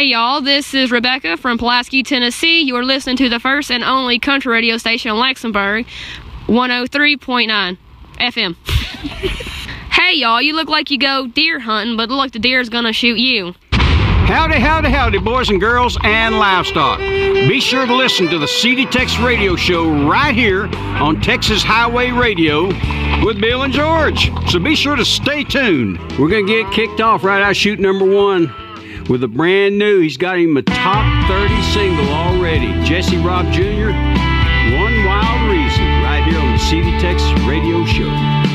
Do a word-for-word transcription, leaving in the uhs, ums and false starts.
Hey y'all, this is Rebecca from Pulaski, Tennessee. You are listening to the first and only country radio station in Luxembourg, one oh three point nine F M. Hey y'all, you look like you go deer hunting, but look like the deer's gonna shoot you. Howdy, howdy, howdy, boys and girls and livestock. Be sure to listen to the C D Tex Radio Show right here on Texas Highway Radio with Bill and George. So be sure to stay tuned. We're going to get kicked off right out shoot number one with a brand new. He's got him a top thirty single already. Jesse Robb Junior, One Wild Reason, right here on the C D Tex Radio Show.